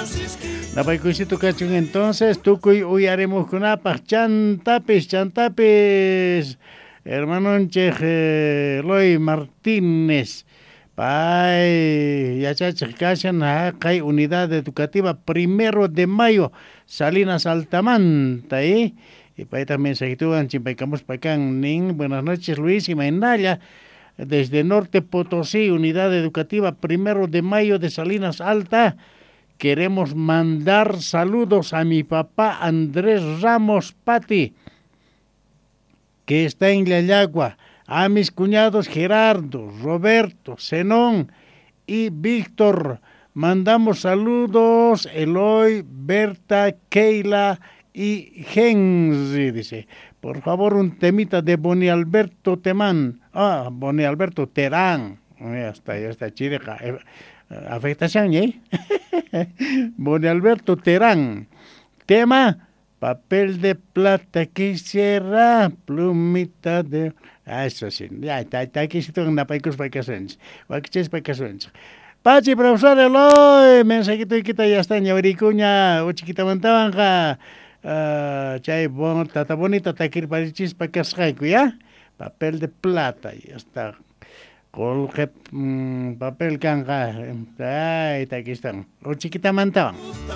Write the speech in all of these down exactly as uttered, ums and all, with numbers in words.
Napaykuysito kachun entonces, tukuy uyaremos kunapaj chantapis, chantapis, hermanonchej eh, Eloy Martínez, pay, yachachej kashan, kay unidad educativa primero de mayo, Salinas Altamanta, ¿eh? Y pay también se actúan chimpaycamos pacán, nin, buenas noches Luis y Mainaya, desde Norte Potosí, unidad educativa primero de mayo de Salinas Alta. Queremos mandar saludos a mi papá Andrés Ramos Pati, que está en Llayagua, a mis cuñados Gerardo, Roberto, Zenón y Víctor. Mandamos saludos Eloy, Berta, Keila y Henry, dice. Por favor, un temita de Boni Alberto Temán. Ah, Boni Alberto Terán. Ya está, ya está, chireja. Afectación, ¿eh? Boni Alberto Terán. Tema, papel de plata quisiera, plumita de... Ah, eso sí, ya está, está aquí si tengo una paicos vacaciones. Vacaciones, vacaciones. Pachi, profesor Eloy, mensajito y quita ya está, ñauricuña, o chiquita mantavanja. Uh, chay bon, tata bonita, takir parichis pa casraico, ¿ya? Papel de plata, ya está. Colge mmm, papel canja. Ay, aquí están. O chiquita mantaban.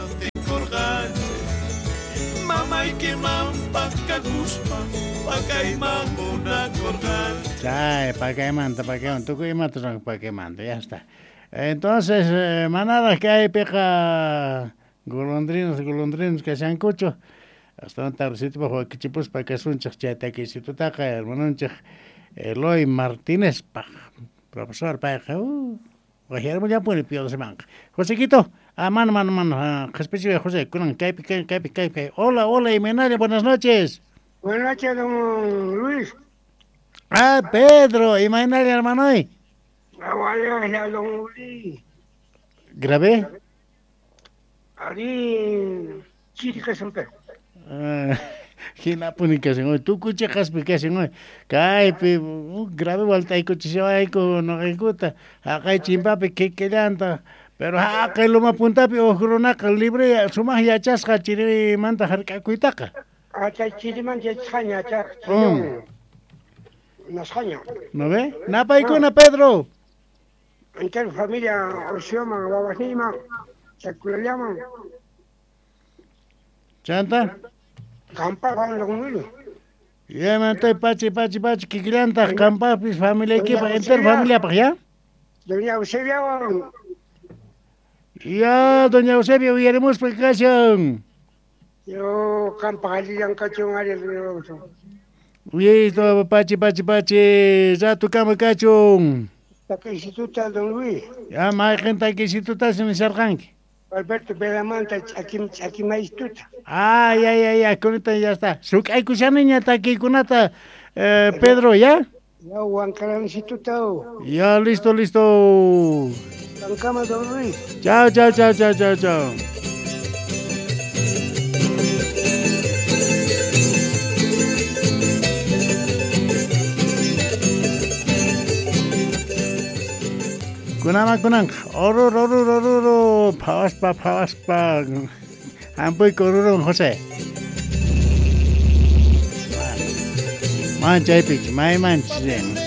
Ay, pa que manta, pa que manta. Tú que matas pa que manta, ya está. Entonces, eh, manada que hay peja golondrinos, golondrinos que se han cucho. Hasta un tardecito bajo que chipos pa que son chachete que si tú taca, hermano, Eloy Martínez, pa, profesor, pa, uh, guajarmo ya pone pío de semana. Josequito, ah, mano, mano, mano, que especie de José, con caipi, caipi, caipi. Hola, hola, Imenaria, buenas noches. Buenas noches, don Luis. Ah, Pedro, Imenaria, hermano. Hola, don Luis. ¿Grabé? Ari, chica, siempre. Ah. Hina punica sengoy tu kuche kaspika sengoy kai pe grave volta iko chiswa iko no ikuta akai chimpape que quedanta pero akai lo mapunta pe ohrona kal libre suma ya chasqa chiri manta harka kuitaka acha chiri man ya chaña cha no chaña no ve na pa iko na Pedro inter familia osioma babasima chakulama chanta Campa con los niños. Ya me estoy pachi pachi pachi que clienta campa pues familia equipa enter familia para allá. Doña Eusebia. Ya doña Eusebia huiremos por ocasión. Yo campa allí en cachón área de Uy, esto pachi pachi pachi ya tu cama cachón. La que si tú estás don Luis. Ya más gente que si tú estás en ese arranque. Alberto Belamanta aquí aquí me istuta. Ah, ya, ya, ya, con esta ya está. Suk ay kushaniña ta aquí con esta eh, Pedro, ¿ya? Ya, Juan Carlos Instituto. Ya, listo, listo. Cama, don Luis. Chao, chao, chao, chao, chao, chao. Kunama kunang, oro, oro, oro, oro, pawaspa, pawaspa. Ampoy korurong Jose. Man, chay pitch, may man,